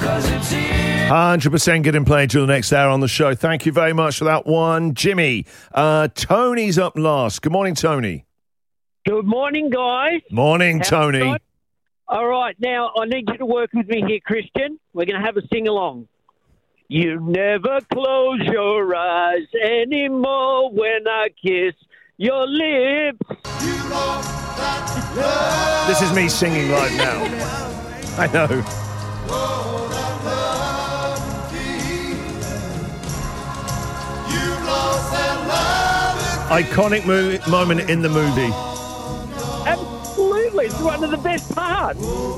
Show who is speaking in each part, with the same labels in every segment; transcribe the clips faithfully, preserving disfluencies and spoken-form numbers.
Speaker 1: one hundred percent getting played till the next hour on the show. Thank you very much for that one, Jimmy. Uh, Tony's up last. Good morning, Tony.
Speaker 2: Good morning, guys.
Speaker 1: Morning,
Speaker 2: How's
Speaker 1: Tony.
Speaker 2: it going? All right, now I need you to work with me here, Christian. We're going to have a sing-along. You never close your eyes anymore when I kiss your lips. You lost that love.
Speaker 1: This is me singing live now. I know. Iconic mo- moment in the movie.
Speaker 2: Absolutely, it's one of the best parts.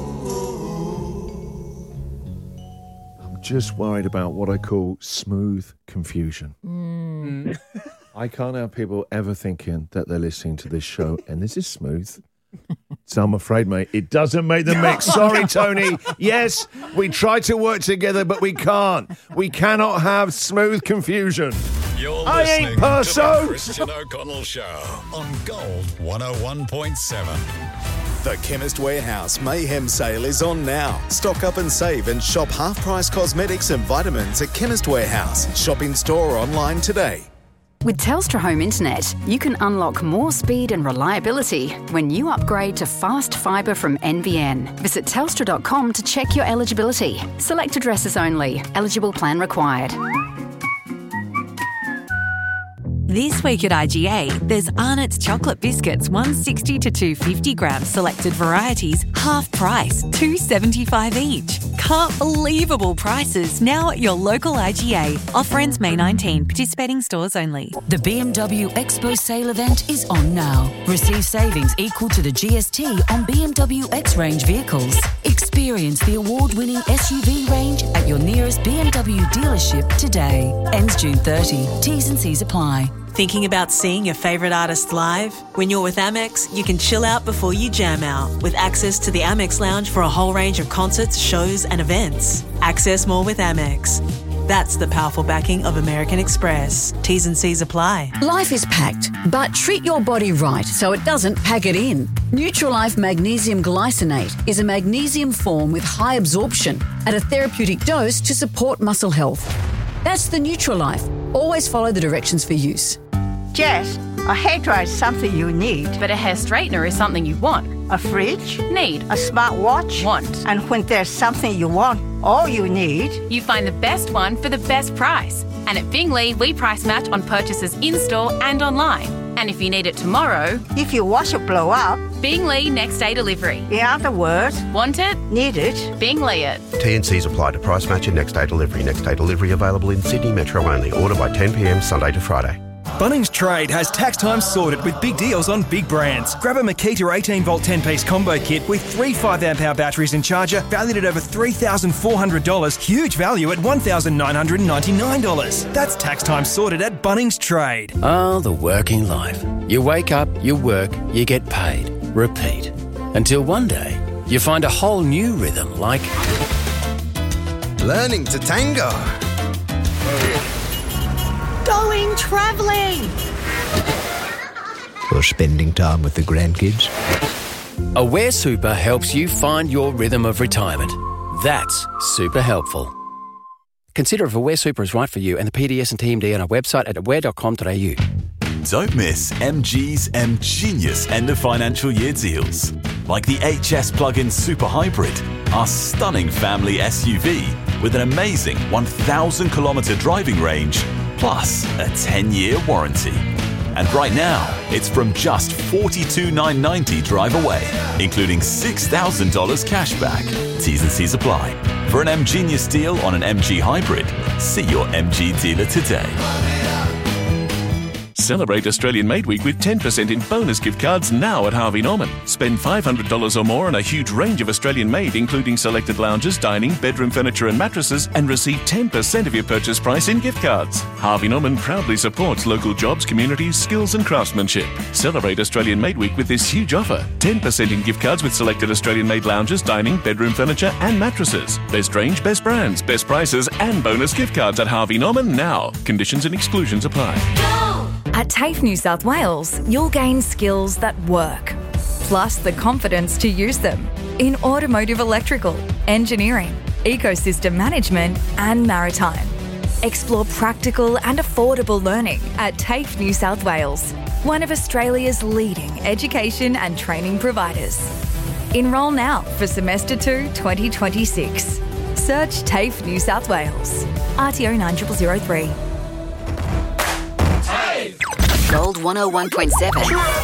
Speaker 1: I'm just worried about what I call smooth confusion.
Speaker 3: Mm.
Speaker 1: I can't have people ever thinking that they're listening to this show and this is smooth. So I'm afraid, mate, it doesn't make the mix. Sorry, Tony. Yes, we try to work together, but we can't. We cannot have smooth confusion.
Speaker 4: You're
Speaker 1: I
Speaker 4: listening
Speaker 1: ain't
Speaker 4: to
Speaker 1: Perso.
Speaker 4: the Christian O'Connell Show on Gold one oh one point seven.
Speaker 5: The Chemist Warehouse Mayhem Sale is on now. Stock up and save and shop half-price cosmetics and vitamins at Chemist Warehouse. Shop in store or online today.
Speaker 6: With Telstra Home Internet, you can unlock more speed and reliability when you upgrade to fast fibre from N B N. Visit telstra dot com to check your eligibility. Select addresses only. Eligible plan required.
Speaker 7: This week at I G A, there's Arnott's chocolate biscuits, one sixty to two fifty grams, selected varieties, half price, two seventy-five each. Can't believable prices now at your local I G A. Offer ends May nineteenth. Participating stores only.
Speaker 8: The B M W Expo sale event is on now. Receive savings equal to the G S T on B M W X-Range vehicles. Experience the award-winning S U V range at your nearest B M W dealership today. Ends June thirtieth. T's and C's apply.
Speaker 9: Thinking about seeing your favourite artists live? When you're with Amex, you can chill out before you jam out with access to the Amex Lounge for a whole range of concerts, shows and events. Access more with Amex. That's the powerful backing of American Express. T's and C's apply.
Speaker 8: Life is packed, but treat your body right so it doesn't pack it in. Nutrilife Magnesium Glycinate is a magnesium form with high absorption at a therapeutic dose to support muscle health. That's the Nutrilife. Always follow the directions for use.
Speaker 10: Jess, a hairdryer is something you need.
Speaker 11: But a hair straightener is something you want.
Speaker 10: A fridge?
Speaker 11: Need.
Speaker 10: A smartwatch?
Speaker 11: Want.
Speaker 10: And when there's something you want, all you need...
Speaker 11: You find the best one for the best price. And at Bingley, we price match on purchases in-store and online. And if you need it tomorrow...
Speaker 10: If your washer blow up...
Speaker 11: Bingley next day delivery.
Speaker 10: In other words...
Speaker 11: Want it?
Speaker 10: Need it?
Speaker 11: Bingley it.
Speaker 12: T and C's apply to price match and next day delivery. Next day delivery available in Sydney Metro only. Order by ten p.m. Sunday to Friday.
Speaker 13: Bunnings Trade has tax time sorted with big deals on big brands. Grab a Makita eighteen volt ten piece combo kit with three five amp hour batteries and charger valued at over three thousand four hundred dollars. Huge value at one thousand nine hundred ninety-nine dollars. That's tax time sorted at Bunnings Trade.
Speaker 14: Ah, the working life. You wake up, you work, you get paid. Repeat. Until one day, you find a whole new rhythm like...
Speaker 5: Learning to tango.
Speaker 15: Going travelling.
Speaker 16: Or spending time with the grandkids.
Speaker 14: Aware Super helps you find your rhythm of retirement. That's super helpful. Consider if Aware Super is right for you and the P D S and T M D on our website at aware dot com dot a u.
Speaker 17: Don't miss M G's M Genius end of financial year deals. Like the H S plug-in Super Hybrid, our stunning family S U V with an amazing one thousand kilometre driving range, plus a ten-year warranty. And right now, it's from just forty-two thousand nine hundred ninety dollars drive away, including six thousand dollars cash back. T's and C's apply. For an M Genius deal on an M G Hybrid, see your M G dealer today.
Speaker 18: Celebrate Australian Made Week with ten percent in bonus gift cards now at Harvey Norman. Spend five hundred dollars or more on a huge range of Australian made, including selected lounges, dining, bedroom furniture and mattresses, and receive ten percent of your purchase price in gift cards. Harvey Norman proudly supports local jobs, communities, skills and craftsmanship. Celebrate Australian Made Week with this huge offer. ten percent in gift cards with selected Australian made lounges, dining, bedroom furniture and mattresses. Best range, best brands, best prices and bonus gift cards at Harvey Norman now. Conditions and exclusions apply.
Speaker 19: At TAFE New South Wales, you'll gain skills that work, plus the confidence to use them in automotive electrical, engineering, ecosystem management and maritime. Explore practical and affordable learning at TAFE New South Wales, one of Australia's leading education and training providers. Enrol now for Semester two twenty twenty-six. Search TAFE New South Wales. R T O nine zero zero zero three.
Speaker 3: Gold one oh one point seven.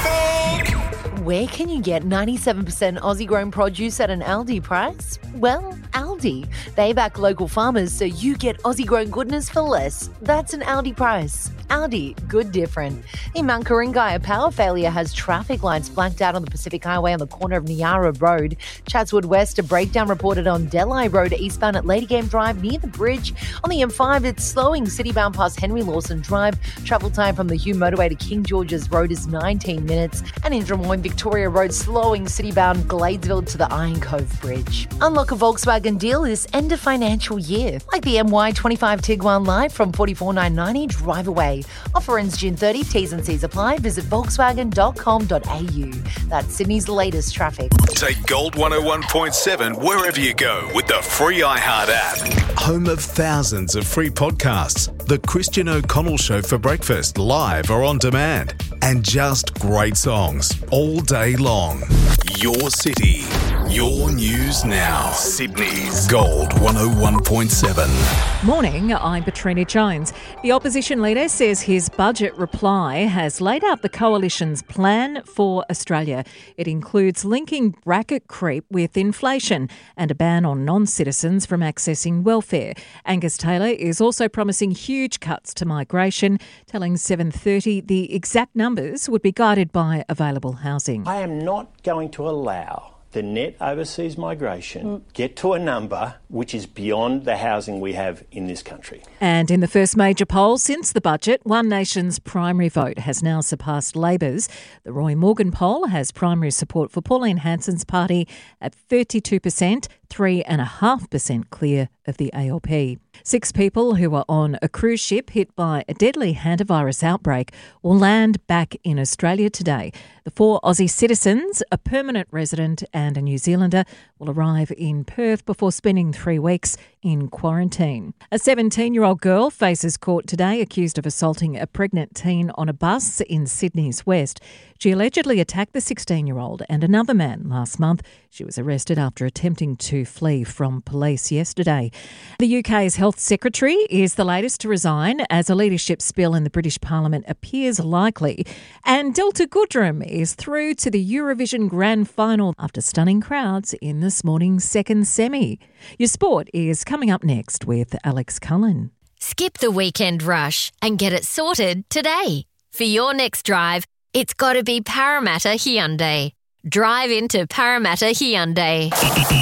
Speaker 20: Where can you get ninety-seven percent Aussie grown produce at an Aldi price? Well, Aldi. They back local farmers so you get Aussie grown goodness for less. That's an Aldi price. Aldi, good different. In Mount Karingai, a power failure has traffic lights blacked out on the Pacific Highway on the corner of Nyara Road. Chatswood West, a breakdown reported on Delhi Road eastbound at Lady Game Drive near the bridge. On the M five, it's slowing citybound past Henry Lawson Drive. Travel time from the Hume Motorway to King George's Road is nineteen minutes. And in Drummoyne, Victoria Road, slowing citybound Gladesville to the Iron Cove Bridge. Unlock a Volkswagen deal this end of financial year, like the M Y twenty-five Tiguan Live from forty-four thousand nine hundred ninety drive away. Offer ends June thirtieth, T's and C's apply. Visit volkswagen dot com dot a u. That's Sydney's latest traffic.
Speaker 5: Take Gold one oh one point seven wherever you go with the free iHeart app. Home of thousands of free podcasts. The Christian O'Connell Show for breakfast, live or on demand. And just great songs all day long. Your city, your news now. Sydney's Gold one oh one point seven.
Speaker 21: Morning, I'm Petrina Jones. The opposition leader says his budget reply has laid out the coalition's plan for Australia. It includes linking bracket creep with inflation and a ban on non-citizens from accessing welfare. Angus Taylor is also promising huge cuts to migration, telling seven thirty the exact numbers would be guided by available housing.
Speaker 22: I am not going to allow the net overseas migration mm. get to a number which is beyond the housing we have in this country.
Speaker 21: And in the first major poll since the budget, One Nation's primary vote has now surpassed Labor's. The Roy Morgan poll has primary support for Pauline Hanson's party at thirty-two percent, three point five percent clear of the A L P. Six people who were on a cruise ship hit by a deadly hantavirus outbreak will land back in Australia today. The four Aussie citizens, a permanent resident and a New Zealander, will arrive in Perth before spending three weeks in quarantine. A seventeen-year-old girl faces court today accused of assaulting a pregnant teen on a bus in Sydney's West. She allegedly attacked the sixteen-year-old and another man last month. She was arrested after attempting to flee from police yesterday. The U K's Health Secretary is the latest to resign as a leadership spill in the British Parliament appears likely. And Delta Goodrem is through to the Eurovision Grand Final after stunning crowds in this morning's second semi. Your sport is coming up next with Alex Cullen.
Speaker 23: Skip the weekend rush and get it sorted today. For your next drive, it's got to be Parramatta Hyundai. Drive into Parramatta Hyundai.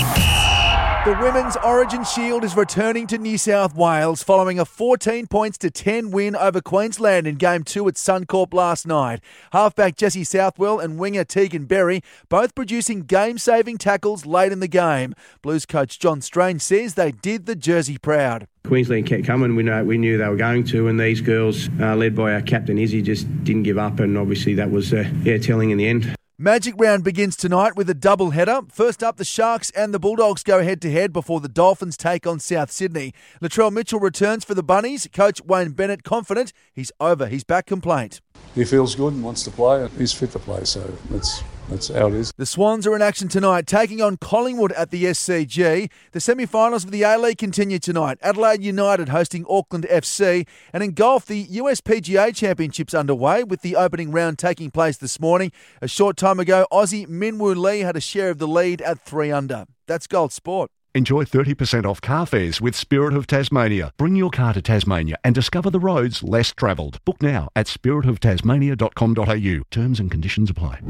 Speaker 24: The Women's Origin Shield is returning to New South Wales following a fourteen points to ten win over Queensland in Game two at Suncorp last night. Halfback Jessie Southwell and winger Tegan Berry both producing game-saving tackles late in the game. Blues coach John Strange says they did the Jersey proud.
Speaker 25: Queensland kept coming. We know we knew they were going to, and these girls, uh, led by our captain Izzy, just didn't give up, and obviously that was uh, yeah telling in the end.
Speaker 24: Magic Round begins tonight with a double header. First up, the Sharks and the Bulldogs go head-to-head before the Dolphins take on South Sydney. Latrell Mitchell returns for the Bunnies. Coach Wayne Bennett confident he's over his back complaint.
Speaker 26: He feels good and wants to play. He's fit to play, so that's that's how it is.
Speaker 24: The Swans are in action tonight, taking on Collingwood at the S C G. The semi-finals of the A-League continue tonight. Adelaide United hosting Auckland F C. And in golf, the U S P G A Championship's underway, with the opening round taking place this morning. A short time ago, Aussie Minwoo Lee had a share of the lead at three under. That's Gold Sport.
Speaker 27: Enjoy thirty percent off car fares with Spirit of Tasmania. Bring your car to Tasmania and discover the roads less travelled. Book now at spirit of tasmania dot com dot a u. Terms and conditions apply.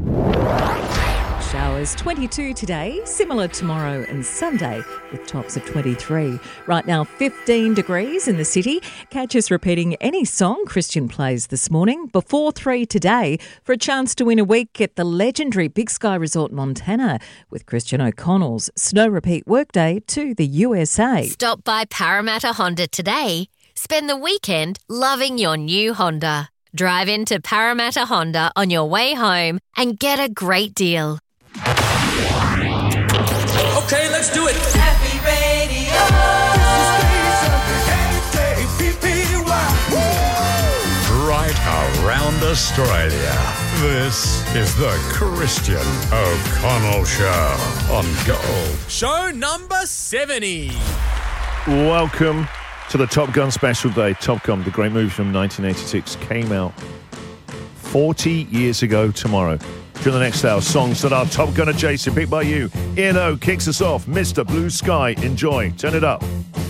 Speaker 21: Showers twenty-two today, similar tomorrow and Sunday with tops of twenty-three. Right now fifteen degrees in the city. Catch us repeating any song Christian plays this morning before three today for a chance to win a week at the legendary Big Sky Resort Montana with Christian O'Connell's Snow Repeat Workday to the U S A.
Speaker 23: Stop by Parramatta Honda today. Spend the weekend loving your new Honda. Drive into Parramatta Honda on your way home and get a great deal.
Speaker 28: Okay, let's do it. Happy Radio.
Speaker 1: Australia. This is the Christian O'Connell Show on Gold.
Speaker 2: Show number seventy.
Speaker 4: Welcome to the Top Gun special day. Top Gun, the great movie from nineteen eighty-six, came out forty years ago tomorrow. During the next hour, songs that are Top Gun adjacent, picked by you. Ian O kicks us off. Mister Blue Sky, enjoy. Turn it up.